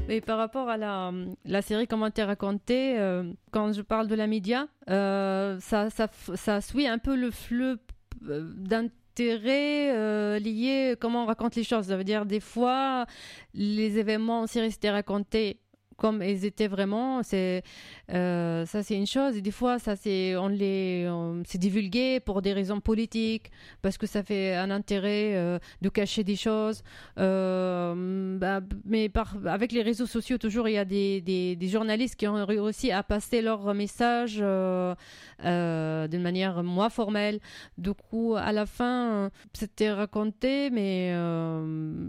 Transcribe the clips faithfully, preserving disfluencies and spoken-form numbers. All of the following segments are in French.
Et par rapport à la, la série, comment t'es racontée, euh, quand je parle de la média, euh, ça, ça, ça suit un peu le flux d'intérêt euh, lié à comment on raconte les choses. Ça veut dire, des fois, les événements en série, c'était raconté comme ils étaient vraiment, c'est euh, ça c'est une chose, et des fois ça c'est on les on, c'est divulgué pour des raisons politiques, parce que ça fait un intérêt euh, de cacher des choses, euh, bah, mais par, avec les réseaux sociaux toujours il y a des, des, des journalistes qui ont réussi à passer leur message euh, euh, d'une manière moins formelle. Du coup à la fin c'était raconté, mais euh,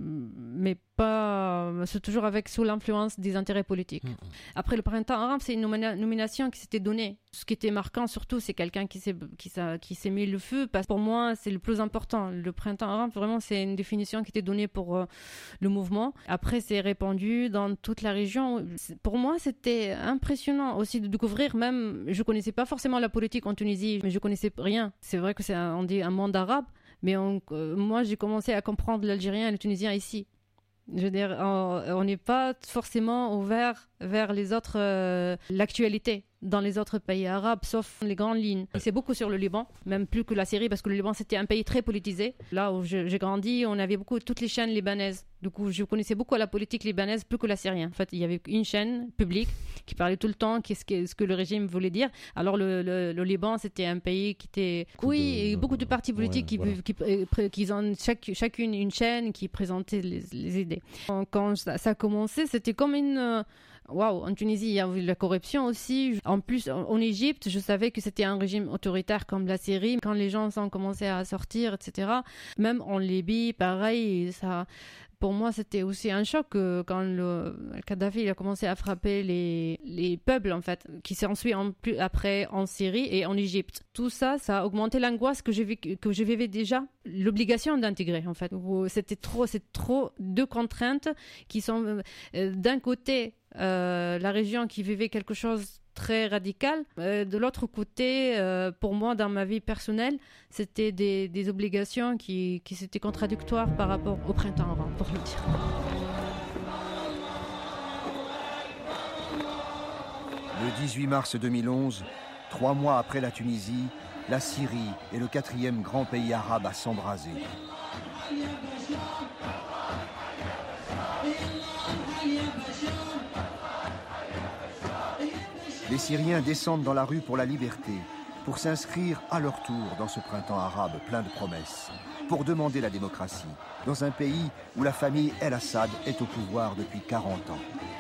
mais pas, c'est toujours avec sous l'influence des intérêts politiques. Mmh. Après le printemps arabe, c'est une nomina- nomination qui s'était donnée. Ce qui était marquant surtout, c'est quelqu'un qui s'est qui, s'a, qui s'est mis le feu. Parce que pour moi, c'est le plus important. Le printemps arabe, vraiment, c'est une définition qui était donnée pour euh, le mouvement. Après, c'est répandu dans toute la région. Pour moi, c'était impressionnant aussi de découvrir. Même, je connaissais pas forcément la politique en Tunisie, mais je connaissais rien. C'est vrai que c'est un, on dit un monde arabe, mais on, euh, moi, j'ai commencé à comprendre l'algérien et le tunisien ici. Je veux dire, on n'est pas forcément ouvert vers les autres, euh, l'actualité dans les autres pays arabes, sauf les grandes lignes. Et c'est beaucoup sur le Liban, même plus que la Syrie, parce que le Liban, c'était un pays très politisé. Là où je, j'ai grandi, on avait beaucoup, toutes les chaînes libanaises. Du coup, je connaissais beaucoup la politique libanaise, plus que la syrienne. En fait, il y avait une chaîne publique qui parlait tout le temps qu'est-ce que, ce que le régime voulait dire. Alors, le, le, le Liban, c'était un pays qui était... Oui, et beaucoup de partis politiques ouais, qui, voilà. qui, qui, qui ont chaque, chacune une chaîne qui présentait les, les idées. Quand ça, ça a commencé, c'était comme une... Waouh, en Tunisie, il y a eu la corruption aussi. En plus, en Égypte, je savais que c'était un régime autoritaire comme la Syrie. Quand les gens ont commencé à sortir, et cetera. Même en Libye, pareil, ça... Pour moi, c'était aussi un choc quand le, le Kadhafi il a commencé à frapper les, les peuples, en fait, qui s'est ensuite en plus après en Syrie et en Égypte. Tout ça, ça a augmenté l'angoisse que je, que je vivais déjà. L'obligation d'intégrer, en fait. C'était trop, c'est trop de contraintes qui sont, euh, d'un côté, euh, la région qui vivait quelque chose très radical. Euh, de l'autre côté, euh, pour moi, dans ma vie personnelle, c'était des, des obligations qui, qui étaient contradictoires par rapport au printemps arabe, pour le dire. Le dix-huit mars deux mille onze, trois mois après la Tunisie, la Syrie est le quatrième grand pays arabe à s'embraser. Les Syriens descendent dans la rue pour la liberté, pour s'inscrire à leur tour dans ce printemps arabe plein de promesses, pour demander la démocratie, dans un pays où la famille El Assad est au pouvoir depuis quarante ans.